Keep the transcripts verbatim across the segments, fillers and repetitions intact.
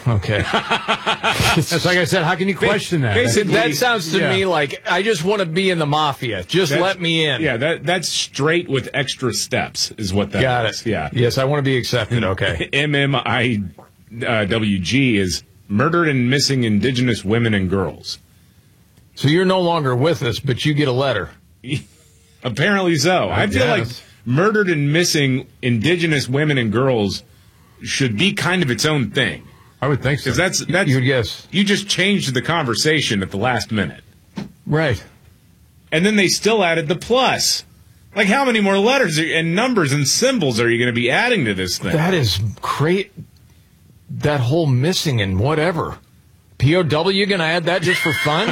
Okay. That's like I said, how can you question that? Basically, that sounds to yeah. me like, I just want to be in the mafia. Just That's- let me in. Yeah, that that's straight with extra steps is what that Got is. it. Yeah. Yes, I want to be accepted. Okay. M M I W G is murdered and missing indigenous women and girls. So you're no longer with us, but you get a letter. Apparently so. I feel like guess. murdered and missing indigenous women and girls should be kind of its own thing. I would think so. Because that's, that's, You would guess. you just changed the conversation at the last minute. Right. And then they still added the plus. Like, how many more letters are, and numbers and symbols are you going to be adding to this thing? That is great. That whole missing and whatever. P O W, going to add that just for fun?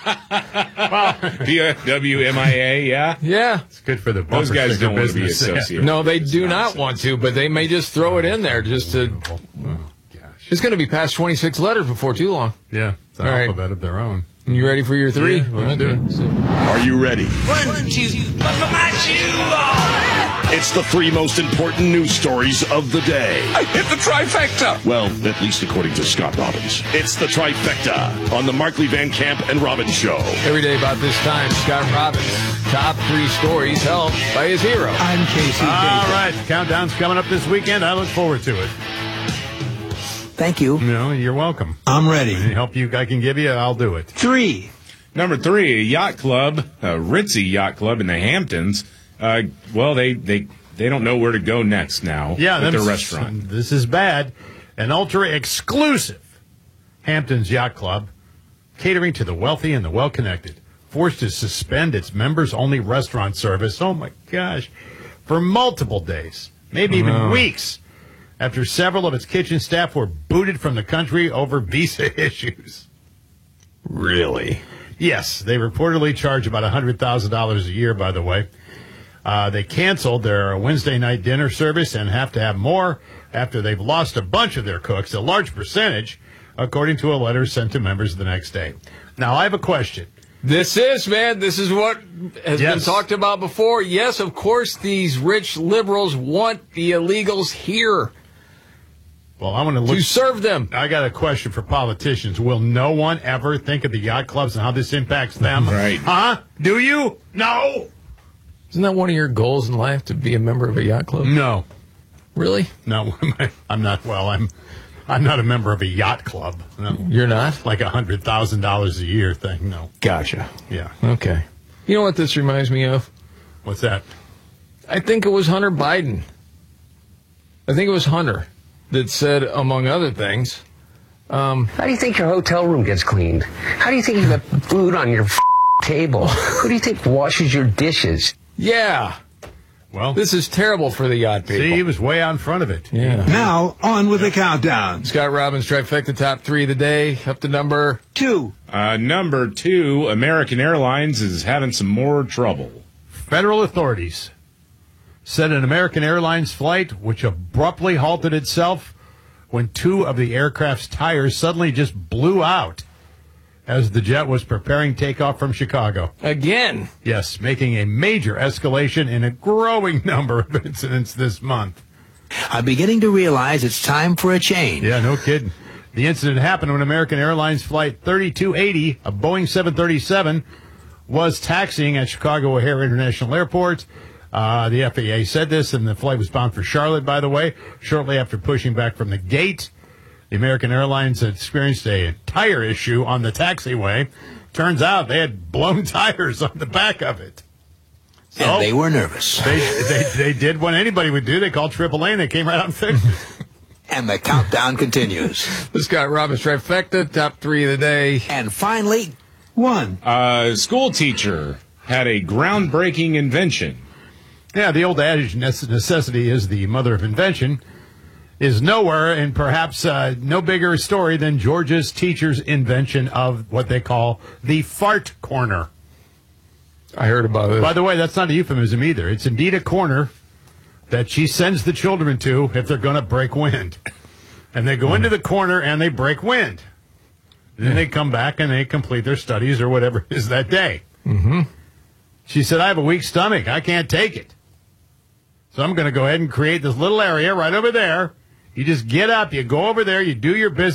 P O W M I A, yeah? Yeah. It's good for the bumper Those guys sticker don't want to be business. associated. No, they with do this not nonsense. want to, but they may just throw it in there just to... Oh, gosh. It's going to be past twenty-six letters before too long. Yeah, it's an All right. alphabet of their own. You ready for your three? Yeah, let's do it. Are you ready? One, two, but for my shoe. It's the three most important news stories of the day. I hit the trifecta. Well, at least according to Scott Robbins. It's the trifecta on the Markley Van Camp and Robbins Show. Every day about this time, Scott Robbins. Top three stories helped by his hero. I'm Casey All Baker. right, countdown's coming up this weekend. I look forward to it. Thank you. You know, you're welcome. I'm ready. Any help you I can give you, I'll do it. Three. Number three, a yacht club, a ritzy yacht club in the Hamptons. Uh, well, they, they, they don't know where to go next now Yeah, with their them's- restaurant. This is bad. An ultra-exclusive Hamptons Yacht Club, catering to the wealthy and the well-connected, forced to suspend its members-only restaurant service, oh my gosh, for multiple days, maybe even Wow. weeks, after several of its kitchen staff were booted from the country over visa issues. Really? Yes, they reportedly charge about one hundred thousand dollars a year, by the way. Uh, they canceled their Wednesday night dinner service and have to have more after they've lost a bunch of their cooks, a large percentage, according to a letter sent to members the next day. Now, I have a question. This is, man, this is what has Yes. been talked about before. Yes, of course, these rich liberals want the illegals here Well, I want to look. to serve them. I got a question for politicians. Will no one ever think of the yacht clubs and how this impacts them? Right. Huh? Do you? No. Isn't that one of your goals in life, to be a member of a yacht club? No. Really? No. I'm not. Well, I'm. I'm not a member of a yacht club. No. You're not? Like a hundred thousand dollars a year thing. No. Gotcha. Yeah. Okay. You know what this reminds me of? What's that? I think it was Hunter Biden. I think it was Hunter that said, among other things, um, How do you think your hotel room gets cleaned? How do you think you got food on your f- table? Who do you think washes your dishes? yeah, Well, this is terrible for the yacht people. see, he was way out in front of it. Yeah. Now, on with the countdown. Scott Robbins, trifecta top three of the day, up to number. Two. Uh, number two, American Airlines is having some more trouble. Federal authorities said an American Airlines flight, which abruptly halted itself when two of the aircraft's tires suddenly just blew out as the jet was preparing takeoff from Chicago. Again. Yes, making a major escalation in a growing number of incidents this month. I'm beginning to realize it's time for a change. Yeah, no kidding. The incident happened when American Airlines Flight thirty-two eighty, a Boeing seven thirty-seven, was taxiing at Chicago O'Hare International Airport. Uh, the F A A said this, and the flight was bound for Charlotte, by the way. Shortly after pushing back from the gate, the American Airlines had experienced a tire issue on the taxiway. Turns out they had blown tires on the back of it. So And they were nervous. they, they, they did what anybody would do. They called triple A, and they came right out and fixed it. And the countdown continues. The Scott Robbins trifecta, top three of the day. And finally, one. A school teacher had a groundbreaking invention. Yeah, the old adage, "Nece- necessity is the mother of invention," is nowhere and perhaps uh, no bigger a story than Georgia's teacher's invention of what they call the fart corner. I heard about it. By the way, that's not a euphemism either. It's indeed a corner that she sends the children to if they're going to break wind. And they go into the corner and they break wind. Then they come back and they complete their studies or whatever it is that day. Mm-hmm. She said, I have a weak stomach. I can't take it. So I'm going to go ahead and create this little area right over there. You just get up, you go over there, you do your business.